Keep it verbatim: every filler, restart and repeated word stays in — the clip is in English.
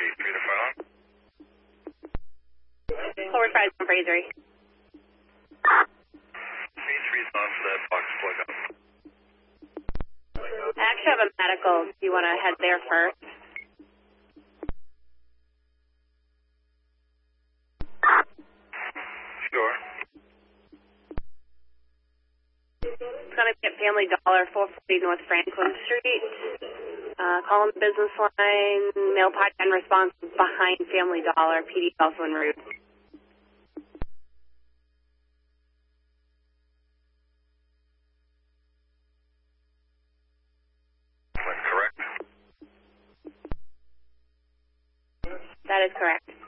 three to five. Forward five on Frasery. V three's on for that box plug up. I actually have a medical. Do you want to head there first? Sure. It's going to be at Family Dollar, four forty North Franklin Street. Uh, call on the business line. Mail pod and response behind Family Dollar. P D also en route. Correct. That is correct.